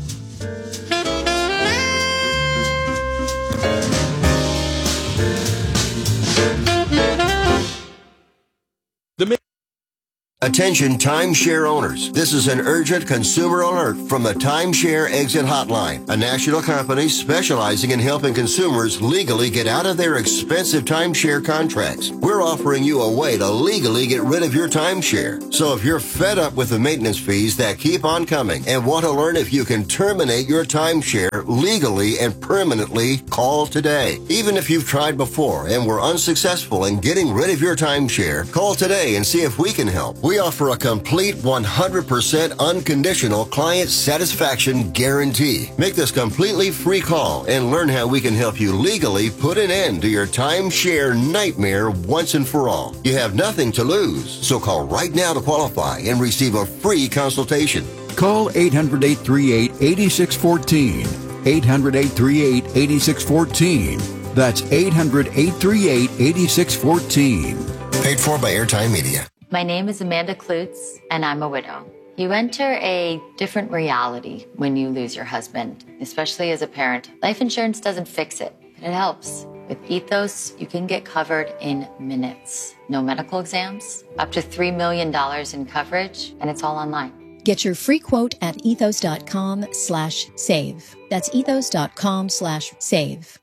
Attention timeshare owners. This is an urgent consumer alert from the Timeshare Exit Hotline, a national company specializing in helping consumers legally get out of their expensive timeshare contracts. We're offering you a way to legally get rid of your timeshare. So if you're fed up with the maintenance fees that keep on coming and want to learn if you can terminate your timeshare legally and permanently, call today. Even if you've tried before and were unsuccessful in getting rid of your timeshare, call today and see if we can help. We offer a complete one hundred percent unconditional client satisfaction guarantee. Make this completely free call and learn how we can help you legally put an end to your timeshare nightmare once and for all. You have nothing to lose, so call right now to qualify and receive a free consultation.
Call eight hundred, eight three eight, eight six one four. eight hundred, eight three eight, eight six one four. That's eight hundred, eight three eight, eight six one four.
Paid for by Airtime Media.
My name is Amanda Klutz, and I'm a widow. You enter a different reality when you lose your husband, especially as a parent. Life insurance doesn't fix it, but it helps. With Ethos, you can get covered in minutes. No medical exams, up to three million dollars in coverage, and it's all online.
Get your free quote at ethos.com slash save. That's ethos.com slash save.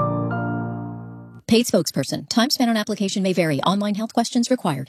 Paid spokesperson. Time spent on application may vary. Online health questions required.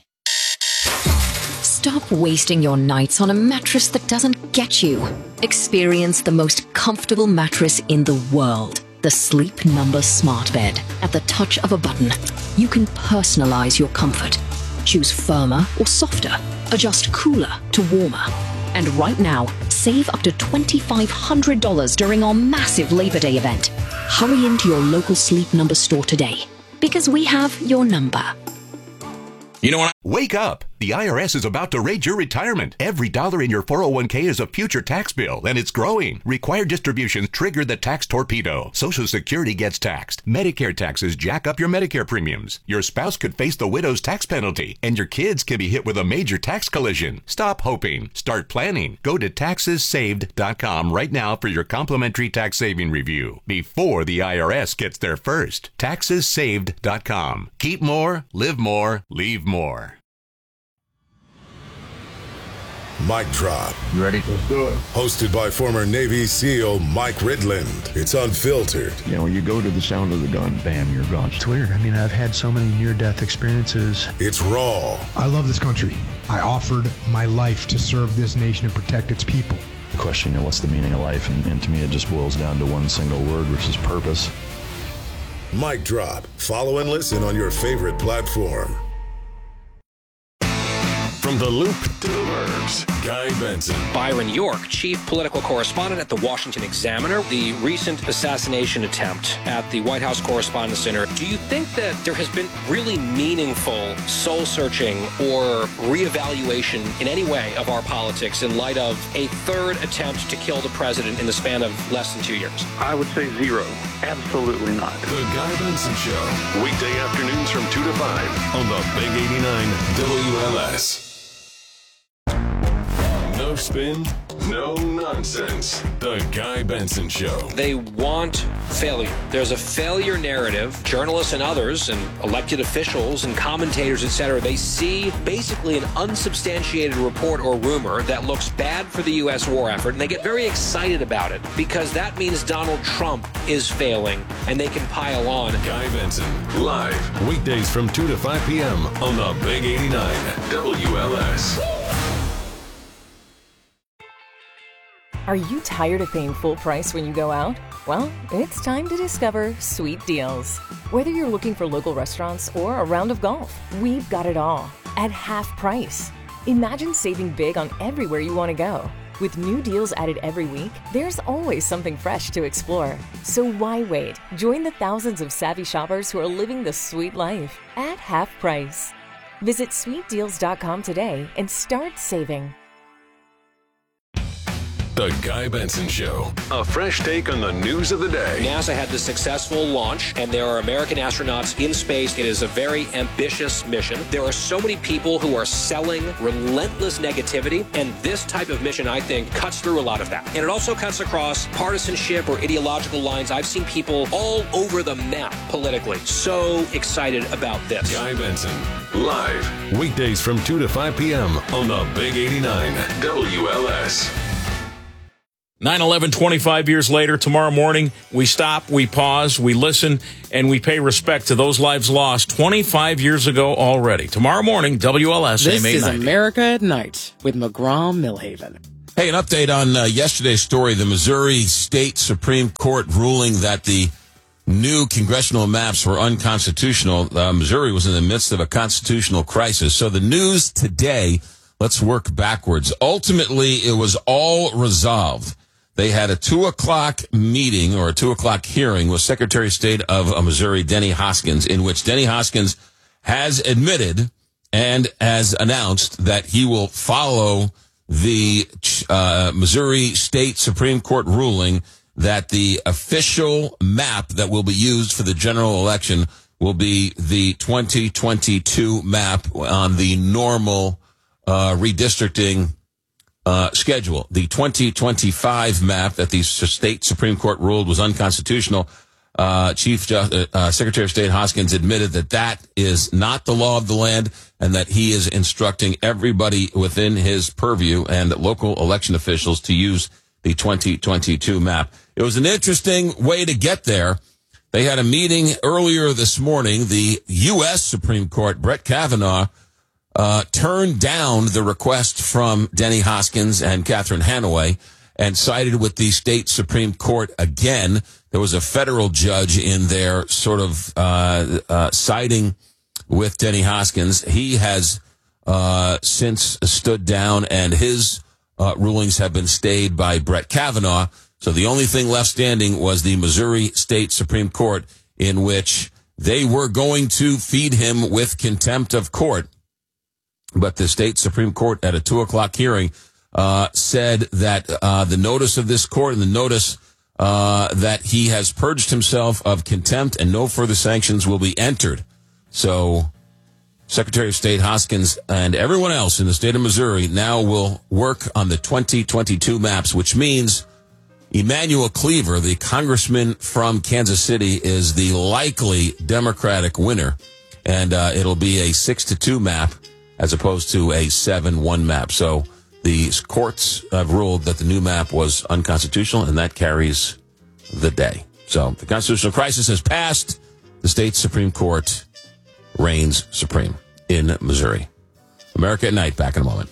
Stop wasting your nights on a mattress that doesn't get you. Experience the most comfortable mattress in the world. The Sleep Number Smart Bed. At the touch of a button, you can personalize your comfort. Choose firmer or softer. Adjust cooler to warmer. And right now, save up to two thousand five hundred dollars during our massive Labor Day event. Hurry into your local Sleep Number store today, because we have your number.
You know what? Wake up! The I R S is about to raid your retirement. Every dollar in your four oh one k is a future tax bill, and it's growing. Required distributions trigger the tax torpedo. Social Security gets taxed. Medicare taxes jack up your Medicare premiums. Your spouse could face the widow's tax penalty, and your kids can be hit with a major tax collision. Stop hoping. Start planning. Go to taxes saved dot com right now for your complimentary tax saving review before the I R S gets there first. taxes saved dot com. Keep more, live more, leave more.
Mic Drop.
You ready? Let's do it.
Hosted by former Navy SEAL Mike Ridland. It's unfiltered.
You know, you go to the sound of the gun, bam, you're gone.
It's weird. I mean, I've had so many near-death experiences.
It's raw.
I love this country. I offered my life to serve this nation and protect its people.
The question, you know, what's the meaning of life? And, and to me, it just boils down to one single word, which is purpose.
Mic Drop. Follow and listen on your favorite platform. From the Loop to the Burbs, Guy Benson.
Byron York, chief political correspondent at the Washington Examiner. The recent assassination attempt at the White House Correspondents' Center. Do you think that there has been really meaningful soul-searching or reevaluation in any way of our politics in light of a third attempt to kill the president in the span of less than two years?
I would say zero. Absolutely not.
The Guy Benson Show. Weekday afternoons from two to five on the Big eighty-nine W L S. No spin, no nonsense. The Guy Benson Show.
They want failure. There's a failure narrative. Journalists and others and elected officials and commentators, et cetera, they see basically an unsubstantiated report or rumor that looks bad for the U S war effort, and they get very excited about it because that means Donald Trump is failing, and they can pile on.
Guy Benson, live, weekdays from two to five p.m. on the Big eighty-nine W L S.
Are you tired of paying full price when you go out? Well, it's time to discover Sweet Deals. Whether you're looking for local restaurants or a round of golf, we've got it all at half price. Imagine saving big on everywhere you want to go. With new deals added every week, there's always something fresh to explore. So why wait? Join the thousands of savvy shoppers who are living the sweet life at half price. Visit sweet deals dot com today and start saving.
The Guy Benson Show. A fresh take on the news of the day.
NASA had the successful launch, and there are American astronauts in space. It is a very ambitious mission. There are so many people who are selling relentless negativity, and this type of mission, I think, cuts through a lot of that. And it also cuts across partisanship or ideological lines. I've seen people all over the map politically. So excited about this.
Guy Benson, live, weekdays from two to five p.m. on the Big eighty-nine W L S.
nine eleven, twenty-five years later, tomorrow morning, we stop, we pause, we listen, and we pay respect to those lives lost twenty-five years ago already. Tomorrow morning, W L S A M eight ninety.
This is America at Night with McGraw-Millhaven.
Hey, an update on uh, yesterday's story, the Missouri State Supreme Court ruling that the new congressional maps were unconstitutional. Uh, Missouri was in the midst of a constitutional crisis. So the news today, let's work backwards. Ultimately, it was all resolved. They had a two o'clock meeting or a two o'clock hearing with Secretary of State of uh, Missouri, Denny Hoskins, in which Denny Hoskins has admitted and has announced that he will follow the uh, Missouri State Supreme Court ruling that the official map that will be used for the general election will be the twenty twenty-two map on the normal uh, redistricting uh, schedule. The twenty twenty-five map that the state Supreme Court ruled was unconstitutional. Uh, Chief Just, uh, Secretary of State Hoskins admitted that that is not the law of the land and that he is instructing everybody within his purview and local election officials to use the twenty twenty-two map. It was an interesting way to get there. They had a meeting earlier this morning. The U S Supreme Court, Brett Kavanaugh, uh, turned down the request from Denny Hoskins and Catherine Hanaway and sided with the state Supreme Court again. There was a federal judge in there sort of uh, uh, siding with Denny Hoskins. He has uh, since stood down, and his uh, rulings have been stayed by Brett Kavanaugh. So the only thing left standing was the Missouri State Supreme Court, in which they were going to feed him with contempt of court. But the state Supreme Court at a two o'clock hearing uh, said that uh, the notice of this court and the notice uh, that he has purged himself of contempt and no further sanctions will be entered. So Secretary of State Hoskins and everyone else in the state of Missouri now will work on the twenty twenty-two maps, which means Emanuel Cleaver, the congressman from Kansas City, is the likely Democratic winner. And uh, it'll be a six to two map as opposed to a seven one map. So the courts have ruled that the new map was unconstitutional, and that carries the day. So the constitutional crisis has passed. The state Supreme Court reigns supreme in Missouri. America at Night, back in a moment.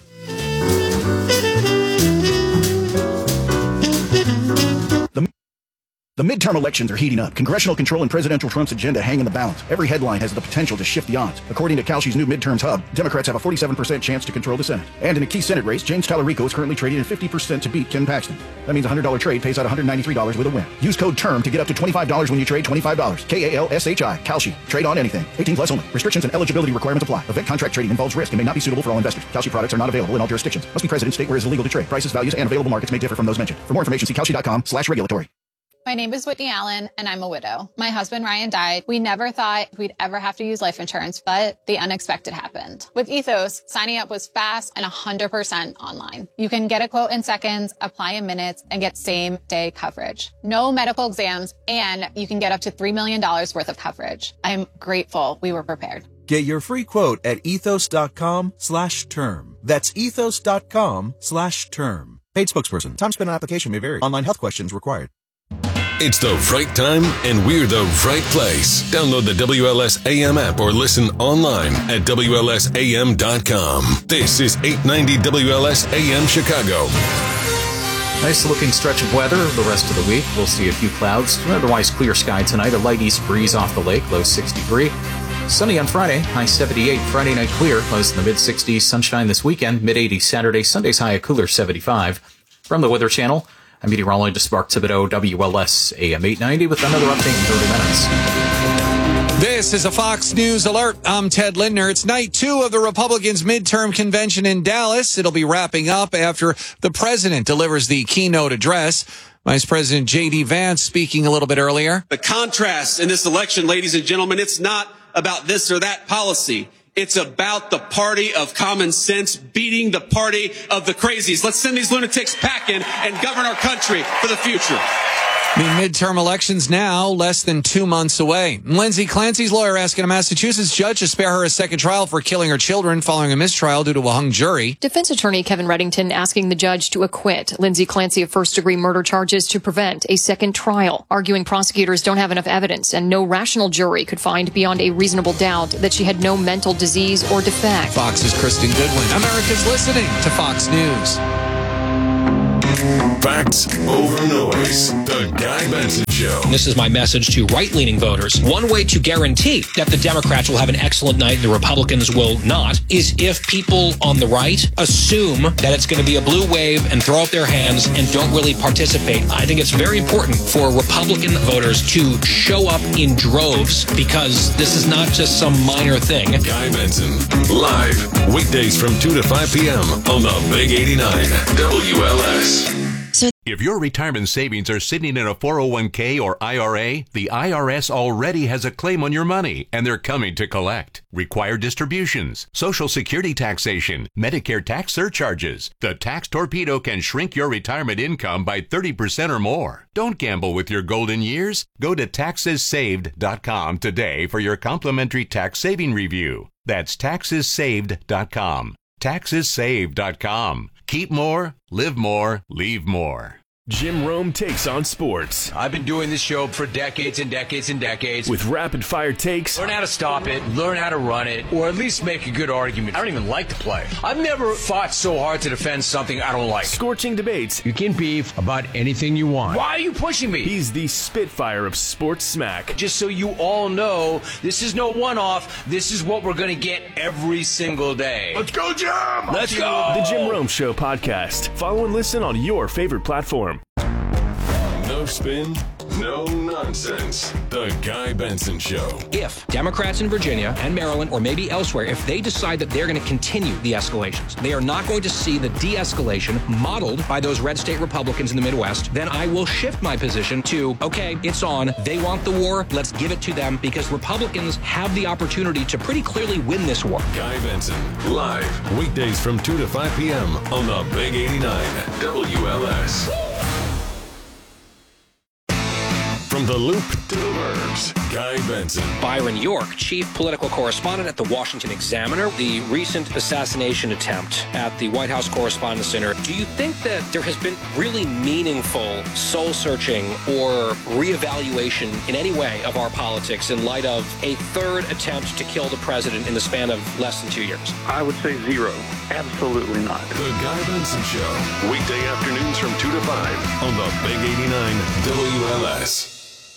The midterm elections are heating up. Congressional control and presidential Trump's agenda hang in the balance. Every headline has the potential to shift the odds. According to Kalshi's new midterms hub, Democrats have a forty-seven percent chance to control the Senate. And in a key Senate race, James Tallarico is currently trading at fifty percent to beat Ken Paxton. That means a one hundred dollars trade pays out one hundred ninety-three dollars with a win. Use code TERM to get up to twenty-five dollars when you trade twenty-five dollars. K A L S H I. Kalshi. Trade on anything. eighteen plus only. Restrictions and eligibility requirements apply. Event contract trading involves risk and may not be suitable for all investors. Kalshi products are not available in all jurisdictions. Must be present in state where it is illegal to trade. Prices, values, and available markets may differ from those mentioned. For more information, see Kalshi.com slash regulatory.
My name is Whitney Allen, and I'm a widow. My husband, Ryan, died. We never thought we'd ever have to use life insurance, but the unexpected happened. With Ethos, signing up was fast and one hundred percent online. You can get a quote in seconds, apply in minutes, and get same-day coverage. No medical exams, and you can get up to three million dollars worth of coverage. I'm grateful we were prepared.
Get your free quote at ethos.com slash term. That's ethos.com slash term. Paid spokesperson. Time spent on application may vary. Online health questions required.
It's the right time, and we're the right place. Download the W L S A M app or listen online at W L S A M dot com. This is eight ninety W L S A M Chicago.
Nice looking stretch of weather the rest of the week. We'll see a few clouds. Otherwise clear sky tonight. A light east breeze off the lake, low sixty-three. Sunny on Friday, high seventy-eight. Friday night clear, lows in the mid sixties. Sunshine this weekend, mid eighties Saturday. Sunday's high a cooler seventy-five. From the Weather Channel, I'm meteorologist Mark Thibodeau, W L S A M eight ninety, with another update in thirty minutes.
This is a Fox News alert. I'm Ted Lindner. It's night two of the Republicans' midterm convention in Dallas. It'll be wrapping up after the president delivers the keynote address. Vice President J D Vance speaking a little bit earlier.
The contrast in this election, ladies and gentlemen, it's not about this or that policy. It's about the party of common sense beating the party of the crazies. Let's send these lunatics packing and govern our country for the future.
The midterm elections now less than two months away. Lindsay Clancy's lawyer asking a Massachusetts judge to spare her a second trial for killing her children following a mistrial due to a hung jury.
Defense attorney Kevin Reddington asking the judge to acquit Lindsay Clancy of first-degree murder charges to prevent a second trial, arguing prosecutors don't have enough evidence and no rational jury could find beyond a reasonable doubt that she had no mental disease or defect.
Fox's Kristen Goodwin. America's listening to Fox News.
Facts over noise. The Guy Benson Show.
This is my message to right-leaning voters. One way to guarantee that the Democrats will have an excellent night and the Republicans will not is if people on the right assume that it's going to be a blue wave and throw up their hands and don't really participate. I think it's very important for Republican voters to show up in droves because this is not just some minor thing.
Guy Benson, live, weekdays from two to five p.m. on the Big eighty-nine W L S.
If your retirement savings are sitting in a four oh one k or I R A, the I R S already has a claim on your money, and they're coming to collect. Required distributions, Social Security taxation, Medicare tax surcharges. The tax torpedo can shrink your retirement income by thirty percent or more. Don't gamble with your golden years. Go to taxes saved dot com today for your complimentary tax saving review. That's taxes saved dot com. taxes saved dot com. Keep more, live more, leave more.
Jim Rome takes on sports.
I've been doing this show for decades and decades and decades.
With rapid fire takes.
Learn how to stop it, learn how to run it, or at least make a good argument. I don't even like to play. I've never fought so hard to defend something I don't like.
Scorching debates.
You can beef about anything you want. Why are you pushing me?
He's the Spitfire of sports smack.
Just so you all know, this is no one-off. This is what we're going to get every single day.
Let's go, Jim!
Let's go!
The Jim Rome Show podcast. Follow and listen on your favorite platform.
No spin, no nonsense. The Guy Benson Show.
If Democrats in Virginia and Maryland, or maybe elsewhere, if they decide that they're going to continue the escalations, they are not going to see the de-escalation modeled by those red state Republicans in the Midwest, then I will shift my position to, okay, it's on. They want the war. Let's give it to them because Republicans have the opportunity to pretty clearly win this war.
Guy Benson, live, weekdays from two to five p.m. on the Big eighty-nine W L S. From the Loop to the Burbs, Guy Benson.
Byron York, chief political correspondent at the Washington Examiner. The recent assassination attempt at the White House Correspondents' Center. Do you think that there has been really meaningful soul-searching or reevaluation in any way of our politics in light of a third attempt to kill the president in the span of less than two years?
I would say zero. Absolutely not.
The Guy Benson Show, weekday afternoons from two to five on the Big eighty-nine W L S.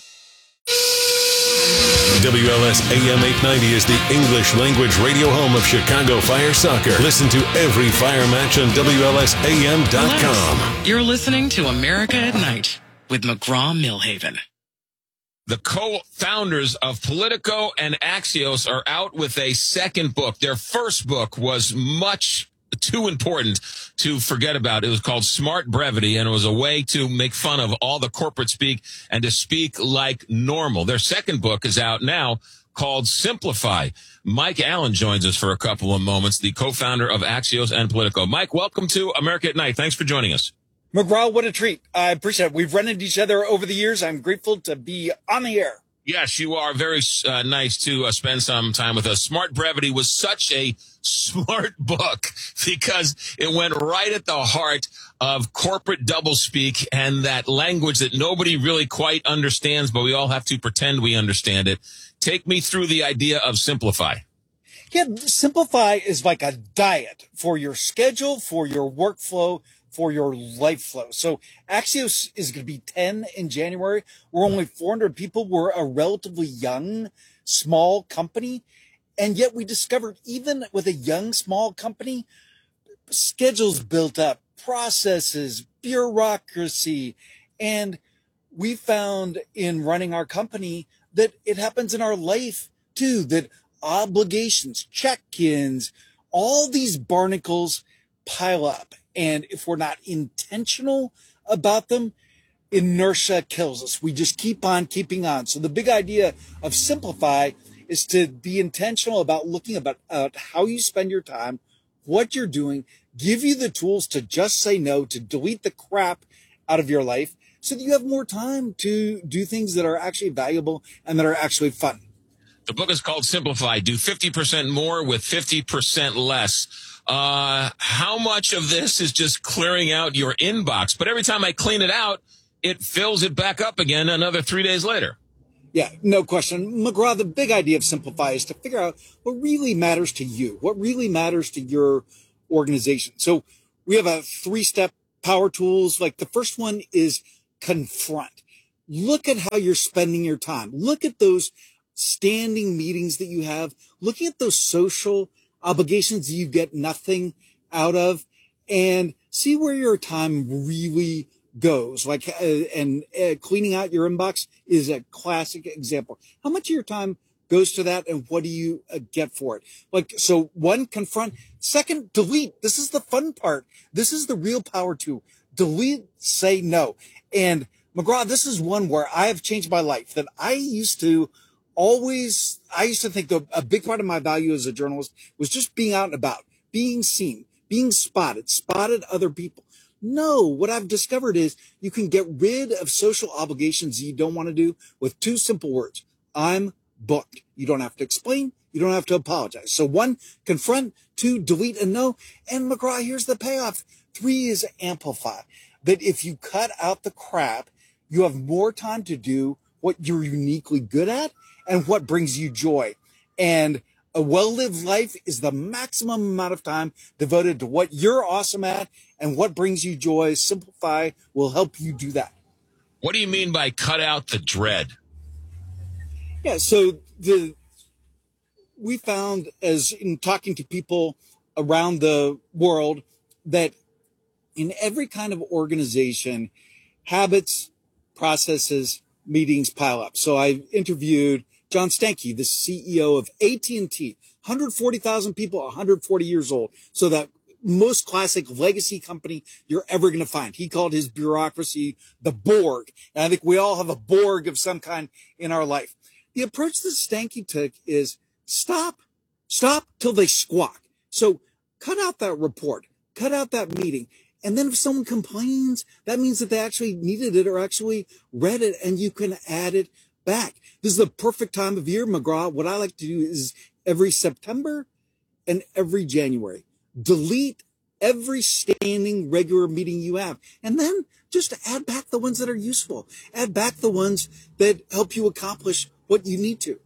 W L S A M eight ninety is the English language radio home of Chicago Fire Soccer. Listen to every Fire match on W L S A M dot com.
You're listening to America at Night with McGraw-Milhaven.
The co-founders of Politico and Axios are out with a second book. Their first book was much too important to forget about. It was called Smart Brevity, and it was a way to make fun of all the corporate speak and to speak like normal. Their second book is out now called Simplify. Mike Allen joins us for a couple of moments, the co-founder of Axios and Politico. Mike, welcome to America at Night. Thanks for joining us.
McGraw, what a treat. I appreciate it. We've run into each other over the years. I'm grateful to be on the air.
Yes, you are. Very uh, nice to uh, spend some time with us. Smart Brevity was such a smart book because it went right at the heart of corporate doublespeak and that language that nobody really quite understands, but we all have to pretend we understand it. Take me through the idea of Simplify.
Yeah, Simplify is like a diet for your schedule, for your workflow, for your life flow. So Axios is going to be ten in January. We're only four hundred people. We're a relatively young, small company. And yet we discovered even with a young, small company, schedules built up, processes, bureaucracy. And we found in running our company that it happens in our life too that obligations, check-ins, all these barnacles pile up. And if we're not intentional about them, inertia kills us. We just keep on keeping on. So the big idea of Simplify is to be intentional about looking about uh, how you spend your time, what you're doing, give you the tools to just say no, to delete the crap out of your life so that you have more time to do things that are actually valuable and that are actually fun.
The book is called Simplify. Do fifty percent more with fifty percent less. Uh, how much of this is just clearing out your inbox? But every time I clean it out, it fills it back up again another three days later.
Yeah, no question. McGraw, the big idea of Simplify is to figure out what really matters to you, what really matters to your organization. So we have a three-step power tools. Like the first one is confront. Look at how you're spending your time. Look at those standing meetings that you have. Looking at those social obligations you get nothing out of, and see where your time really goes. Like, uh, and uh, cleaning out your inbox is a classic example. How much of your time goes to that, and what do you uh, get for it? Like, so one, confront. Second, delete. This is the fun part. This is the real power tool. Delete, say no. And McGraw, this is one where I have changed my life. That I used to always, I used to think that a big part of my value as a journalist was just being out and about, being seen, being spotted, spotted other people. No, what I've discovered is you can get rid of social obligations you don't want to do with two simple words. I'm booked. You don't have to explain. You don't have to apologize. So one, confront. Two, delete and no. And McGraw, here's the payoff. Three is amplify. That if you cut out the crap, you have more time to do what you're uniquely good at and what brings you joy. And a well-lived life is the maximum amount of time devoted to what you're awesome at and what brings you joy. Simplify will help you do that.
What do you mean by cut out the dread?
Yeah, so the we found, as in talking to people around the world, that in every kind of organization, habits, processes, meetings pile up. So I interviewed John Stankey, the C E O of A T and T, one hundred forty thousand people, one hundred forty years old. So that most classic legacy company you're ever going to find. He called his bureaucracy the Borg. And I think we all have a Borg of some kind in our life. The approach that Stankey took is stop, stop till they squawk. So cut out that report, cut out that meeting. And then if someone complains, that means that they actually needed it or actually read it, and you can add it back. This is the perfect time of year, McGraw. What I like to do is every September and every January, delete every standing regular meeting you have. And then just add back the ones that are useful. Add back the ones that help you accomplish what you need to.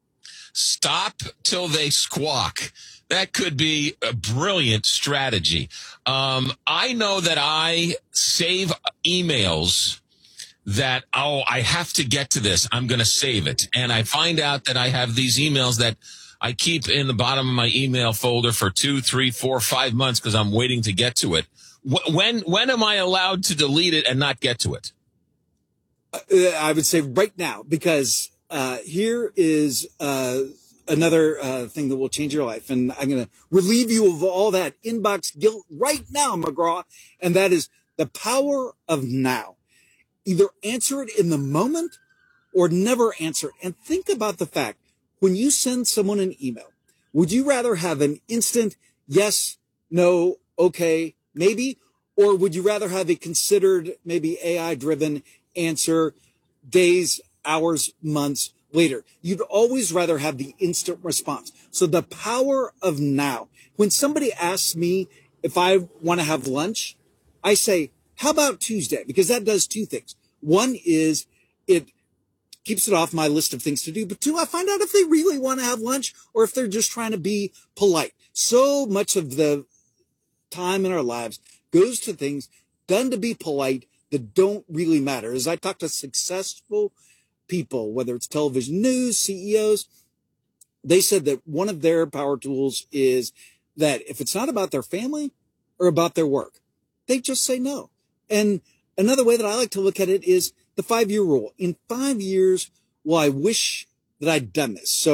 Stop till they squawk. That could be a brilliant strategy. Um, I know that I save emails that, oh, I have to get to this. I'm going to save it. And I find out that I have these emails that I keep in the bottom of my email folder for two, three, four, five months because I'm waiting to get to it. When, when am I allowed to delete it and not get to it?
Uh, I would say right now, because uh, here is uh, another uh, thing that will change your life. And I'm going to relieve you of all that inbox guilt right now, McGraw. And that is the power of now. Either answer it in the moment or never answer it. And think about the fact, when you send someone an email, would you rather have an instant yes, no, okay, maybe? Or would you rather have a considered, maybe A I-driven answer days, hours, months later? You'd always rather have the instant response. So the power of now. When somebody asks me if I want to have lunch, I say, how about Tuesday? Because that does two things. One is it keeps it off my list of things to do. But two, I find out if they really want to have lunch or if they're just trying to be polite. So much of the time in our lives goes to things done to be polite that don't really matter. As I talk to successful people, whether it's television news, C E Os, they said that one of their power tools is that if it's not about their family or about their work, they just say no. And another way that I like to look at it is the five-year rule. In five years, well, I wish that I'd done this. So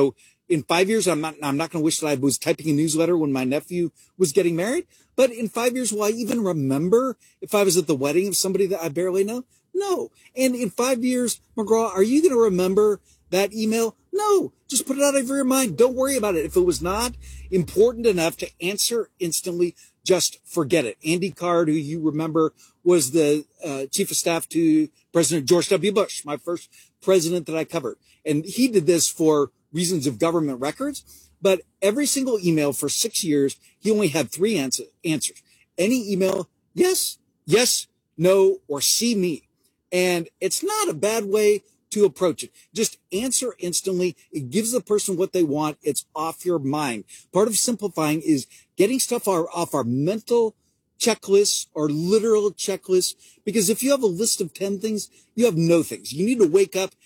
in five years, I'm not, I'm not going to wish that I was typing a newsletter when my nephew was getting married. But in five years, will I even remember if I was at the wedding of somebody that I barely know? No. And in five years, McGraw, are you going to remember that email? No. Just put it out of your mind. Don't worry about it. If it was not important enough to answer instantly, just forget it. Andy Card, who you remember, was the uh, chief of staff to President George W. Bush, my first president that I covered. And he did this for reasons of government records. But every single email for six years, he only had three answer, answers. Any email, yes, yes, no, or see me. And it's not a bad way to approach it. Just answer instantly. It gives the person what they want. It's off your mind. Part of simplifying is getting stuff off our mental checklists or literal checklists. Because if you have a list of ten things, you have no things. You need to wake up